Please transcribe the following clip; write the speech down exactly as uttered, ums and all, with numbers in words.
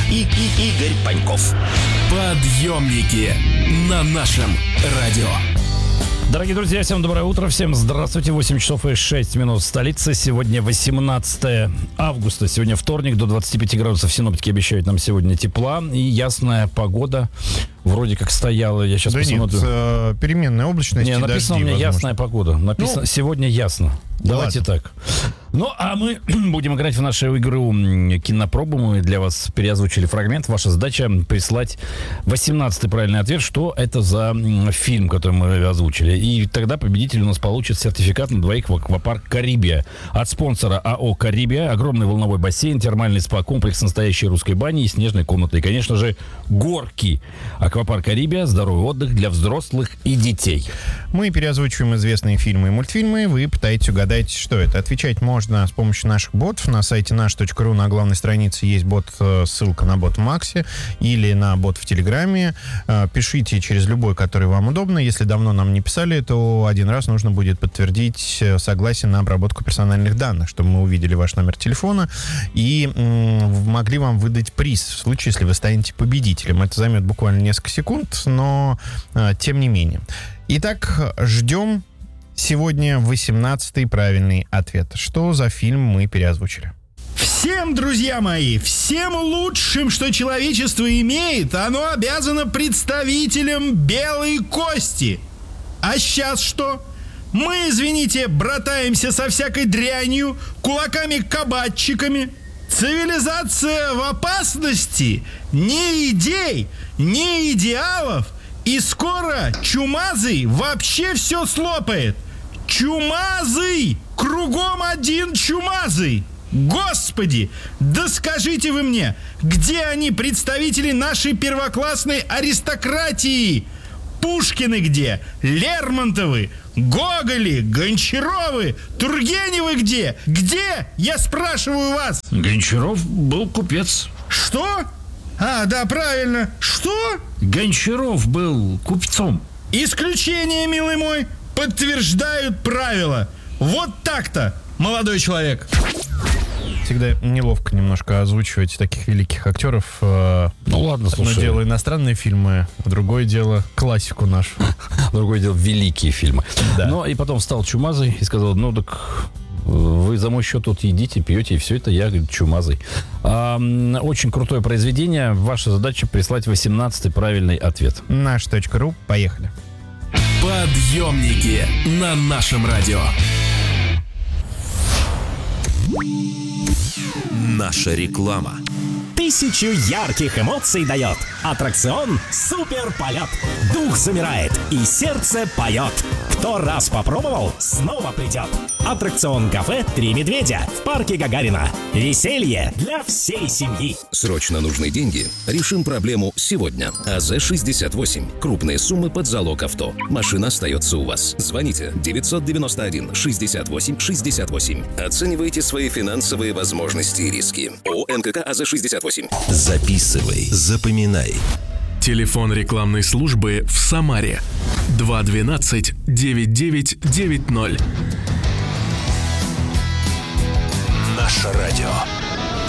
и, и Игорь Паньков. Подъемники на нашем радио. Дорогие друзья, всем доброе утро, всем здравствуйте. восемь часов и шесть минут в столице. Сегодня восемнадцатое августа, сегодня вторник, до двадцати пяти градусов. Синоптики обещают нам сегодня тепла и ясная погода. Вроде как стояла, я сейчас да посмотрю. Нет, э, переменная облачность. Не, написано дожди, у меня возможно. ясная погода. Написано ну, сегодня ясно. Давайте ладно. так. Ну, а мы будем играть в нашу игру «Кинопробу». Мы для вас переозвучили фрагмент. Ваша задача прислать восемнадцатый правильный ответ, что это за фильм, который мы озвучили. И тогда победитель у нас получит сертификат на двоих в аквапарк «Карибия». От спонсора АО «Карибия». Огромный волновой бассейн, термальный спа-комплекс настоящей русской бани и снежной комнаты. И, конечно же, горки. Аквапарк «Карибия». Здоровый отдых для взрослых и детей. Мы переозвучиваем известные фильмы и мультфильмы. Вы пытаетесь угадать, что это. Отвечать можно с помощью наших ботов. На сайте наш точка ру на главной странице есть бот, ссылка на бот в Максе или на бот в Телеграме. Пишите через любой, который вам удобно. Если давно нам не писали, то один раз нужно будет подтвердить согласие на обработку персональных данных, чтобы мы увидели ваш номер телефона и м- могли вам выдать приз в случае, если вы станете победителем. Это займет буквально несколько секунд, но э, тем не менее. Итак, ждем сегодня восемнадцатый правильный ответ. Что за фильм мы переозвучили? Всем, друзья мои, всем лучшим, что человечество имеет, оно обязано представителям белой кости. А сейчас что? Мы, извините, братаемся со всякой дрянью, кулаками-кабатчиками. Цивилизация в опасности, ни идей, ни идеалов. И скоро чумазый вообще все слопает. Чумазый! Кругом один чумазый! Господи! Да скажите вы мне, где они, представители нашей первоклассной аристократии? Пушкины где? Лермонтовы? Гоголи? Гончаровы? Тургеневы где? Где? Я спрашиваю вас! Гончаров был купец. Что? А, да, правильно. Что? Гончаров был купцом. Исключение, милый мой, подтверждают правила. Вот так-то, молодой человек. Всегда неловко немножко озвучивать таких великих актеров. Ну ладно, слушай. Одно дело иностранные фильмы, другое дело классику нашу. Другое дело великие фильмы. Да. Ну и потом встал чумазый и сказал, ну так... Вы за мой счет тут едите, пьете, и все это я, говорит, чумазый. А, очень крутое произведение. Ваша задача прислать восемнадцатый правильный ответ. наш точка ру. Поехали. Подъемники на нашем радио. Наша реклама. Тысячу ярких эмоций дает аттракцион «Супер полет». Дух замирает и сердце поет. Кто раз попробовал, снова придет. Аттракцион «Кафе Три медведя» в парке Гагарина. Веселье для всей семьи. Срочно нужны деньги? Решим проблему сегодня. АЗ шестьдесят восемь. Крупные суммы под залог авто. Машина остается у вас. Звоните девятьсот девяносто один шестьдесят восемь шестьдесят восемь. Оценивайте свои финансовые возможности и риски. ООО НКК АЗ шестьдесят восемь. Записывай, запоминай. Телефон рекламной службы в Самаре. два двенадцать девять девять девять ноль. Наше радио.